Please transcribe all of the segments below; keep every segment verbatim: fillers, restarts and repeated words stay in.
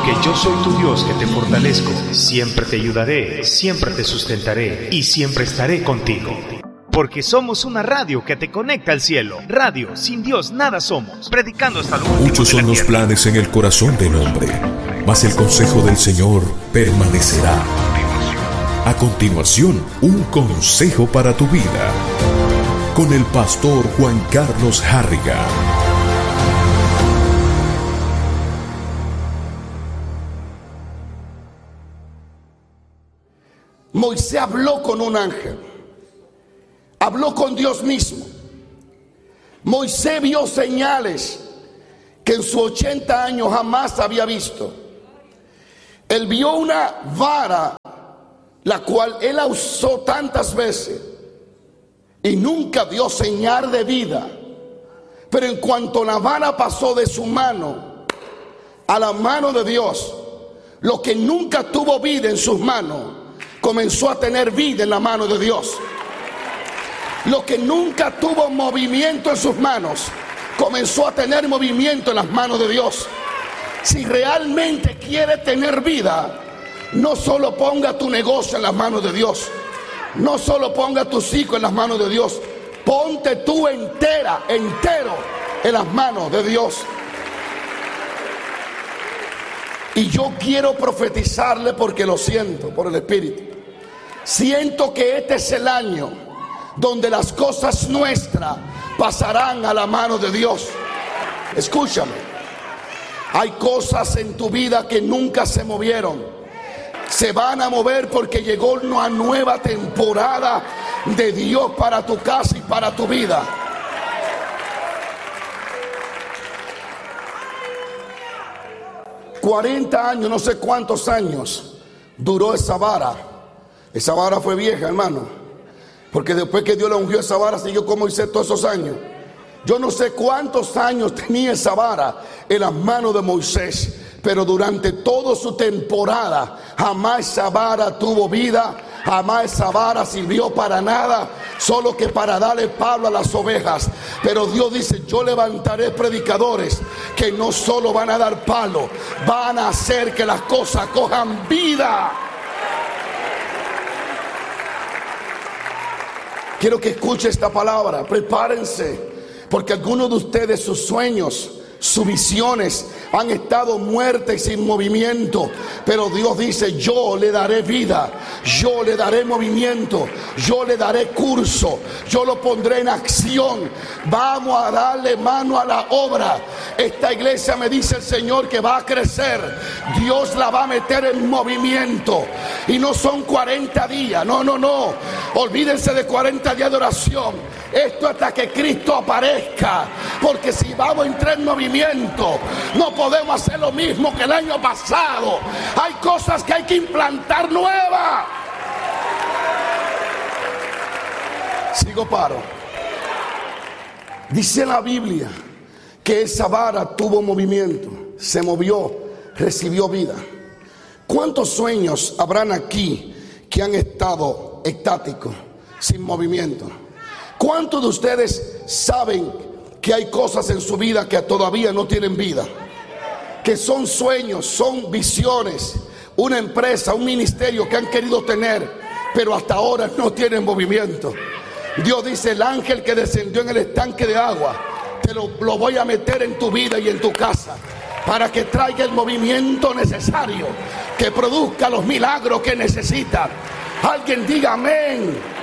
porque yo soy tu Dios que te fortalezco, siempre te ayudaré, siempre te sustentaré y siempre estaré contigo. Porque somos una radio que te conecta al cielo. Radio, sin Dios nada somos. Predicando hasta lo último. Muchos son los planes en el corazón del hombre, mas el consejo del Señor permanecerá. A continuación, un consejo para tu vida, con el pastor Juan Carlos Harrigan. Moisés habló con un ángel, habló con Dios mismo. Moisés vio señales que en sus ochenta años jamás había visto. Él vio una vara, la cual él la usó tantas veces y nunca dio señal de vida. Pero en cuanto la vara pasó de su mano a la mano de Dios, lo que nunca tuvo vida en sus manos comenzó a tener vida en la mano de Dios. Lo que nunca tuvo movimiento en sus manos comenzó a tener movimiento en las manos de Dios. Si realmente quiere tener vida, no solo ponga tu negocio en las manos de Dios, no solo ponga tus hijos en las manos de Dios, ponte tú entera, entero en las manos de Dios. Y yo quiero profetizarle, porque lo siento por el Espíritu. Siento que este es el año donde las cosas nuestras pasarán a la mano de Dios. Escúchame, hay cosas en tu vida que nunca se movieron. Se van a mover porque llegó una nueva temporada de Dios para tu casa y para tu vida. cuarenta años, no sé cuántos años duró esa vara. Esa vara fue vieja, hermano, porque después que Dios le ungió esa vara, siguió como Moisés todos esos años. Yo no sé cuántos años tenía esa vara en las manos de Moisés, pero durante toda su temporada jamás esa vara tuvo vida, jamás esa vara sirvió para nada, solo que para darle palo a las ovejas. Pero Dios dice: yo levantaré predicadores que no solo van a dar palo, van a hacer que las cosas cojan vida. Quiero que escuche esta palabra, prepárense, porque algunos de ustedes, sus sueños, sus visiones han estado muertas y sin movimiento, pero Dios dice: yo le daré vida, yo le daré movimiento, yo le daré curso, yo lo pondré en acción. Vamos a darle mano a la obra. Esta iglesia, me dice el Señor, que va a crecer. Dios la va a meter en movimiento, y no son cuarenta días, no, no, no, olvídense de cuarenta días de oración. Esto hasta que Cristo aparezca, porque si vamos a entrar en movimiento, no podemos hacer lo mismo que el año pasado. Hay cosas que hay que implantar nuevas. Sigo paro. Dice la Biblia que esa vara tuvo movimiento, se movió, recibió vida. ¿Cuántos sueños habrán aquí que han estado estáticos, sin movimiento? ¿Cuántos de ustedes saben que hay cosas en su vida que todavía no tienen vida? Que son sueños, son visiones, una empresa, un ministerio que han querido tener, pero hasta ahora no tienen movimiento. Dios dice: el ángel que descendió en el estanque de agua, te lo, lo voy a meter en tu vida y en tu casa, para que traiga el movimiento necesario, que produzca los milagros que necesita. Alguien diga amén.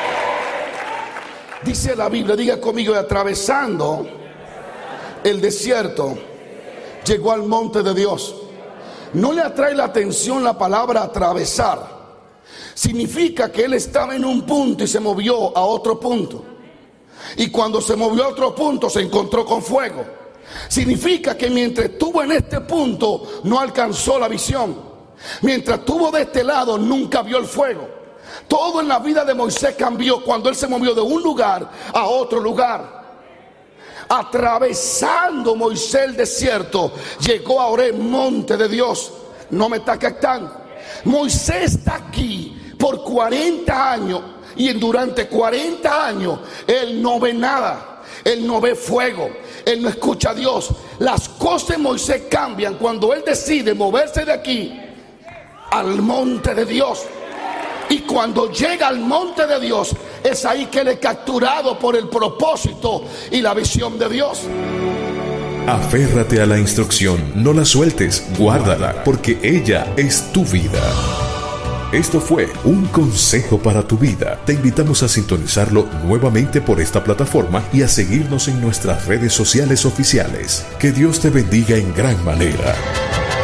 Dice la Biblia, diga conmigo: atravesando el desierto, llegó al monte de Dios. No le atrae la atención la palabra atravesar. Significa que él estaba en un punto y se movió a otro punto. Y cuando se movió a otro punto, se encontró con fuego. Significa que mientras estuvo en este punto, no alcanzó la visión. Mientras estuvo de este lado, nunca vio el fuego. Todo en la vida de Moisés cambió cuando él se movió de un lugar a otro lugar. Atravesando Moisés el desierto, llegó a Oreb, monte de Dios. No me está captando. Moisés está aquí por cuarenta años, y durante cuarenta años él no ve nada. Él no ve fuego, él no escucha a Dios. Las cosas de Moisés cambian cuando él decide moverse de aquí al monte de Dios. Y cuando llega al monte de Dios, es ahí que él es capturado por el propósito y la visión de Dios. Aférrate a la instrucción, no la sueltes, guárdala, porque ella es tu vida. Esto fue Un Consejo para tu Vida. Te invitamos a sintonizarlo nuevamente por esta plataforma y a seguirnos en nuestras redes sociales oficiales. Que Dios te bendiga en gran manera.